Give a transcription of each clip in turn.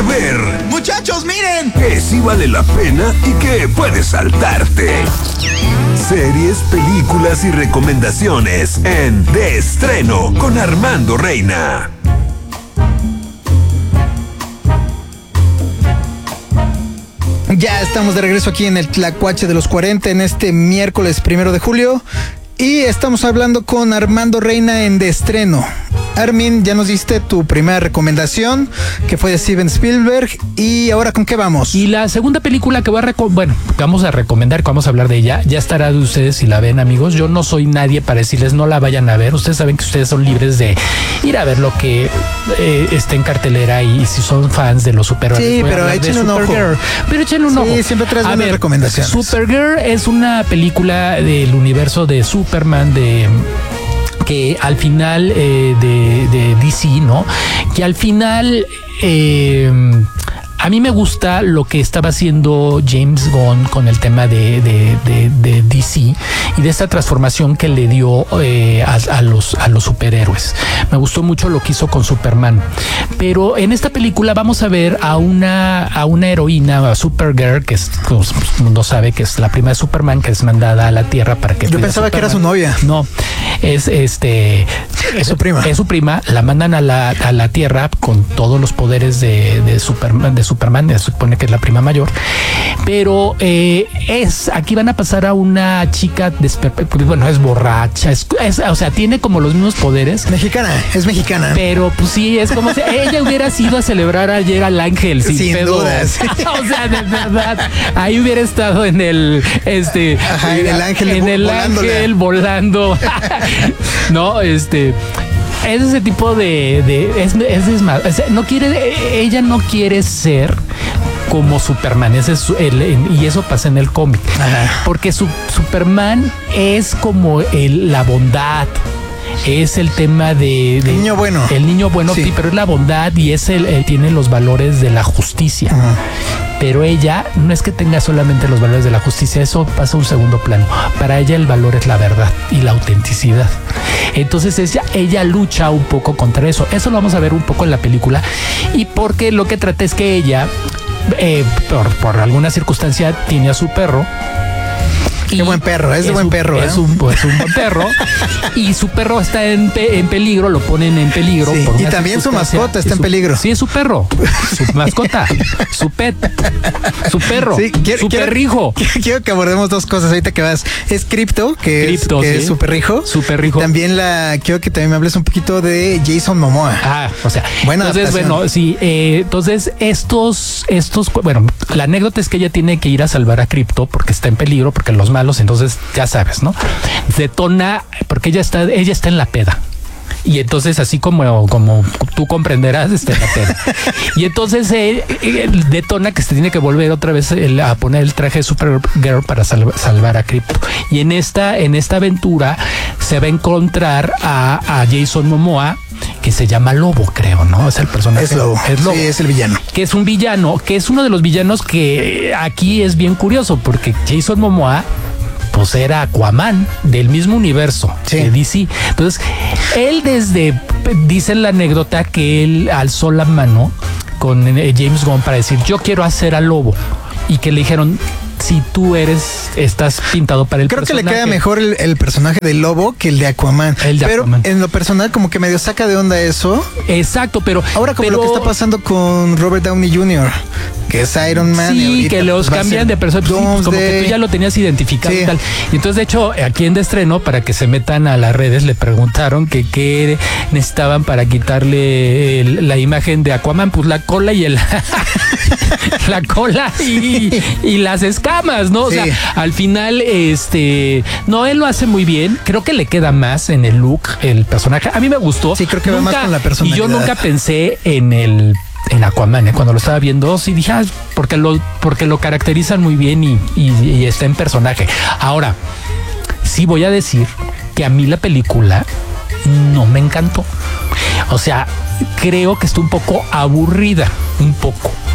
ver. Muchachos, miren. Que sí vale la pena y que puedes saltarte. Series, películas y recomendaciones en De Estreno con Armando Reina. Ya estamos de regreso aquí en el Tlacuache de los 40 en este miércoles 1 de julio y estamos hablando con Armando Reina en De Estreno. Armin, ya nos diste tu primera recomendación, que fue de Steven Spielberg, y ahora ¿con qué vamos? Y la segunda película que vamos a recomendar, que vamos a hablar de ella, ya estará de ustedes si la ven, amigos. Yo no soy nadie para decirles no la vayan a ver. Ustedes saben que ustedes son libres de ir a ver lo que esté en cartelera, y si son fans de los superhéroes. Sí, pero échenle un ojo. Pero échenle un ojo. Sí, siempre traes buenas recomendaciones. Supergirl es una película del universo de Superman, que al final de DC, ¿no? Que al final a mí me gusta lo que estaba haciendo James Gunn con el tema de DC y de esta transformación que le dio a los superhéroes. Me gustó mucho lo que hizo con Superman. Pero en esta película vamos a ver a una heroína, a Supergirl, que es, pues, no sabe que es la prima de Superman, que es mandada a la Tierra para que... Yo pensaba que era su novia. No, es su prima. Es su prima, la mandan a la Tierra con todos los poderes de Superman, se supone que es la prima mayor, pero aquí van a pasar a una chica es borracha, o sea, tiene como los mismos poderes. Es mexicana. Pero pues sí, es como si ella hubiera sido a celebrar ayer al ángel sin dudas. O sea, de verdad, ahí hubiera estado en el en el ángel, en el ángel volando. No, es ese tipo ella no quiere ser como Superman, y eso pasa en el cómic. Porque Superman es como la bondad, es el tema de el niño bueno. El niño bueno, sí, pero es la bondad y tiene los valores de la justicia. Pero ella no es que tenga solamente los valores de la justicia, eso pasa a un segundo plano. Para ella el valor es la verdad y la autenticidad. Entonces ella lucha un poco contra eso. Eso lo vamos a ver un poco en la película. Y porque lo que trata es que ella, por alguna circunstancia, tiene a su perro. Qué buen perro, es de buen perro. Es un buen perro. Y su perro está en peligro, lo ponen en peligro. Sí, y también su mascota está en peligro. Sí, es su perro, su mascota, su pet, su perro, sí, su perrijo. Quiero que abordemos dos cosas ahorita que vas. Es Crypto, que es su perrijo. Su perrijo. También quiero que también me hables un poquito de Jason Momoa. O sea, entonces, entonces la anécdota es que ella tiene que ir a salvar a Crypto porque está en peligro, porque los malos, entonces ya sabes, ¿no? Detona, porque ella está en la peda. Y entonces, así como tú comprenderás, está en la peda. Y entonces detona que se tiene que volver otra vez a poner el traje de Supergirl para salvar a Crypto. Y en esta aventura se va a encontrar a Jason Momoa, que se llama Lobo, creo, ¿no? Es el personaje. Es Lobo. Sí, es el villano. Que es un villano, que es uno de los villanos que aquí es bien curioso, porque Jason Momoa pues era Aquaman del mismo universo de DC. Entonces, él dice en la anécdota que él alzó la mano con James Gunn para decir, yo quiero hacer a Lobo. Y que le dijeron, si tú estás pintado para el personaje. Creo que le queda mejor el personaje de Lobo que el de Aquaman. Pero en lo personal como que medio saca de onda eso. Exacto, pero... Ahora lo que está pasando con Robert Downey Jr., que es Iron Man. Sí, que los cambian de persona. Sí, pues como que tú ya lo tenías identificado y tal. Y entonces, de hecho, aquí en De Estreno, para que se metan a las redes, le preguntaron que qué necesitaban para quitarle la imagen de Aquaman. Pues la cola y la cola y las escamas, ¿no? O sea, al final, no, él lo hace muy bien. Creo que le queda más en el look, el personaje. A mí me gustó. Sí, creo que va más con la personalidad. Y yo nunca pensé en Aquaman, cuando lo estaba viendo, sí dije, porque lo caracterizan muy bien y está en personaje. Ahora, sí voy a decir que a mí la película no me encantó. O sea, creo que está un poco aburrida, un poco.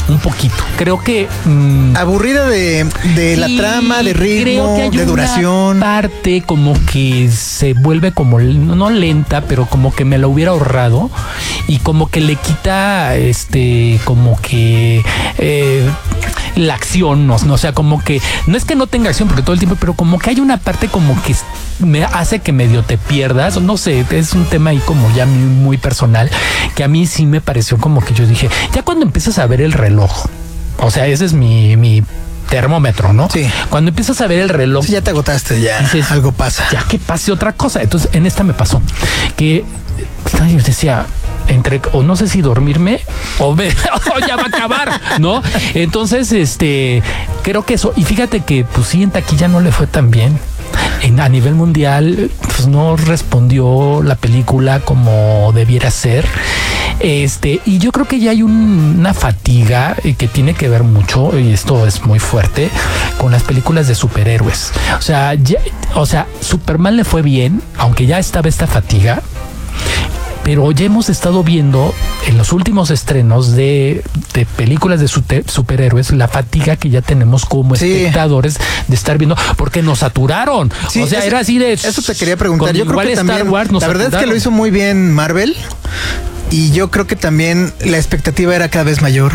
un poquito. Creo que aburrida de la trama, de ritmo, creo que hay de duración. Una parte como que se vuelve como no lenta, pero como que me la hubiera ahorrado y como que le quita como que la acción, no, o sea, como que no es que no tenga acción porque todo el tiempo, pero como que hay una parte como que me hace que medio te pierdas, no sé, es un tema ahí como ya muy personal, que a mí sí me pareció como que yo dije, ya cuando empiezas a ver el reloj, o sea, ese es mi termómetro, ¿no? Sí. Cuando empiezas a ver el reloj, sí, ya te agotaste, ya dices, algo pasa. Ya que pase otra cosa. Entonces, en esta me pasó que yo decía, o no sé si dormirme o ya va a acabar, ¿no? Entonces, creo que eso, y fíjate que pues sí, en taquilla no le fue tan bien. A nivel mundial, pues no respondió la película como debiera ser. Y yo creo que ya hay una fatiga que tiene que ver mucho, y esto es muy fuerte, con las películas de superhéroes. O sea, Superman le fue bien, aunque ya estaba esta fatiga. Pero ya hemos estado viendo en los últimos estrenos de películas de superhéroes la fatiga que ya tenemos como espectadores de estar viendo, porque nos saturaron. Sí, o sea, era así de... Eso te quería preguntar. Yo creo que también, Star Wars la verdad es que lo hizo muy bien Marvel. Y yo creo que también la expectativa era cada vez mayor.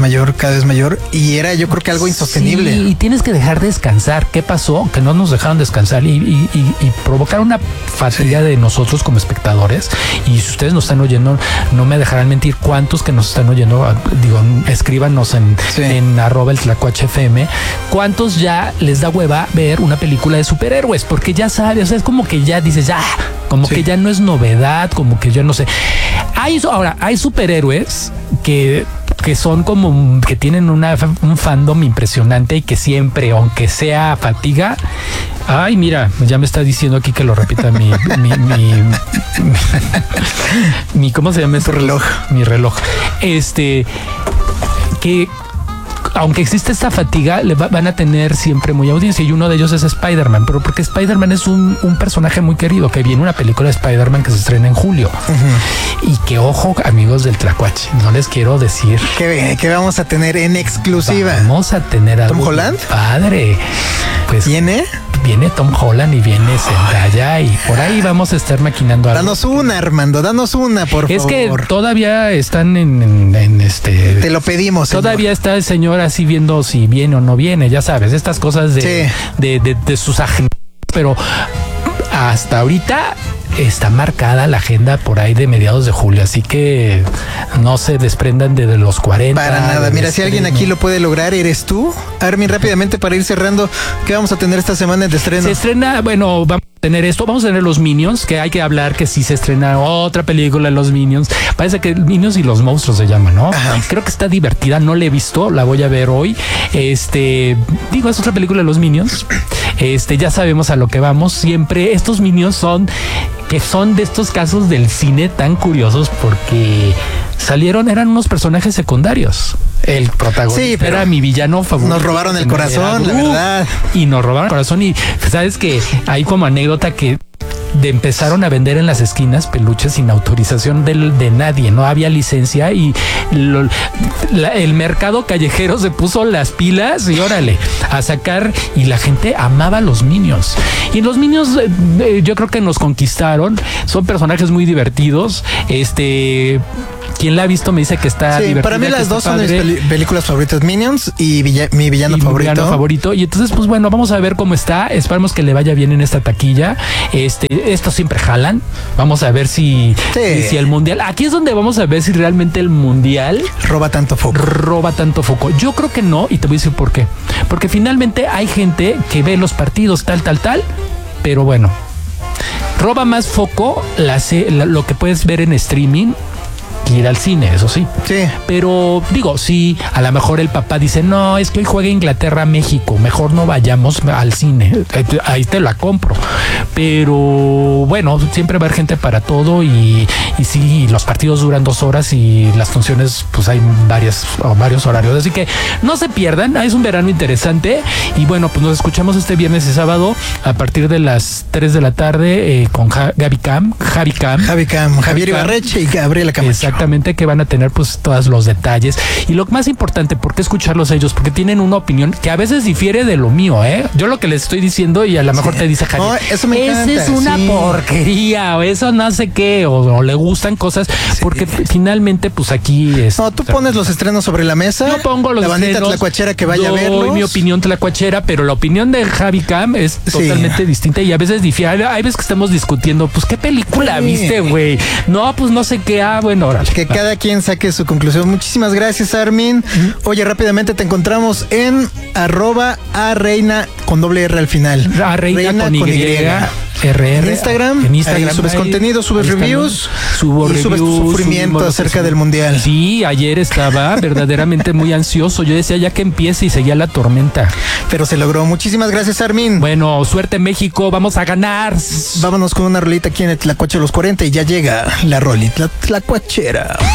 Y era, yo creo que algo insostenible. Sí, y tienes que dejar descansar. ¿Qué pasó? Que no nos dejaron descansar y provocar una fatiga de nosotros como espectadores. Y si ustedes nos están oyendo, no me dejarán mentir cuántos que nos están oyendo. Digo, escríbanos en @el_tlacuachfm. ¿Cuántos ya les da hueva ver una película de superhéroes? Porque ya sabes, o sea, es como que ya dices, como que ya no es novedad, como que yo no sé. Hay superhéroes que son como que tienen un fandom impresionante y que siempre, aunque sea fatiga, ay, mira, ya me está diciendo aquí que lo repita mi ¿cómo se llama? Tu reloj. Mi reloj. Que aunque existe esta fatiga, van a tener siempre muy audiencia, y uno de ellos es Spider-Man, pero porque Spider-Man es un personaje muy querido, que viene una película de Spider-Man que se estrena en julio. Y que, ojo, amigos del Tlacuache, no les quiero decir que vamos a tener en exclusiva. Vamos a tener a Tom Holland. Padre. Pues viene Tom Holland y viene Zendaya, y por ahí vamos a estar maquinando algo. Danos una, Armando, por favor. Es que todavía están Te lo pedimos, señor. Todavía está el señor así viendo si viene o no viene, ya sabes, estas cosas de sus agendas. Pero hasta ahorita está marcada la agenda por ahí de mediados de julio, así que no se desprendan de los 40. Para nada. Mira, si alguien aquí lo puede lograr, eres tú. Armin, rápidamente para ir cerrando, ¿qué vamos a tener esta semana de estreno? Se estrena, vamos a tener esto, vamos a tener los Minions, que hay que hablar que sí se estrena otra película de los Minions. Parece que Minions y los monstruos se llaman, ¿no? Ajá. Creo que está divertida, no la he visto, la voy a ver hoy. Es otra película de los Minions. Ya sabemos a lo que vamos. Siempre estos Minions son de estos casos del cine tan curiosos, porque eran unos personajes secundarios. El protagonista era mi villano favorito. Nos robaron el corazón, la verdad. Y nos robaron el corazón. Y sabes que hay como anécdota que empezaron a vender en las esquinas peluches sin autorización de nadie, no había licencia, y el mercado callejero se puso las pilas y órale, a sacar, y la gente amaba los Minions. Y los Minions yo creo que nos conquistaron, son personajes muy divertidos. Quien la ha visto me dice que está divertida. Para mí las dos son mis películas favoritas, Minions y mi villano favorito. Y entonces, pues bueno, vamos a ver cómo está. Esperamos que le vaya bien en esta taquilla. Estos siempre jalan. Vamos a ver si el mundial. Aquí es donde vamos a ver si realmente el mundial roba tanto foco. Yo creo que no, y te voy a decir por qué. Porque finalmente hay gente que ve los partidos tal, pero bueno, roba más foco lo que puedes ver en streaming que ir al cine, eso sí. Pero digo, sí, a lo mejor el papá dice, no, es que hoy juega Inglaterra-México, mejor no vayamos al cine. Ahí te la compro. Pero bueno, siempre va a haber gente para todo, y sí, los partidos duran 2 horas y las funciones, pues hay varios horarios. Así que no se pierdan, es un verano interesante. Y bueno, pues nos escuchamos este viernes y sábado a partir de las 3 de la tarde con Javier Ibarreche y Gabriela Camacho. perfectamente que van a tener pues todos los detalles. Y lo más importante, ¿por qué escucharlos ellos? Porque tienen una opinión que a veces difiere de lo mío, ¿eh? Yo lo que les estoy diciendo y a lo mejor te dice Javier, No, eso me encanta, esa es una porquería, o eso no sé qué, o le gustan cosas, porque finalmente pues aquí es... No, tú pones los estrenos sobre la mesa. Yo pongo los la bandita estrenos, tlacuachera que vaya a doy verlos. mi opinión tlacuachera, pero la opinión de Javi Cam es totalmente distinta y a veces difiere. Hay veces que estamos discutiendo, pues, ¿qué película viste, güey? No, pues no sé qué. Bueno, órale. Que cada quien saque su conclusión. Muchísimas gracias, Armin. Oye, rápidamente te encontramos en @areina con doble R al final. Reina con Y. RR. En Instagram, ahí subes contenido, subes reviews, subes tu sufrimiento acerca del mundial. Sí, ayer estaba verdaderamente muy ansioso. Yo decía ya que empiece y seguía la tormenta. Pero se logró. Muchísimas gracias, Armin. Bueno, suerte México, vamos a ganar. Vámonos con una rolita aquí en el Tlacuache de los 40 y ya llega la rolita Tlacuachera.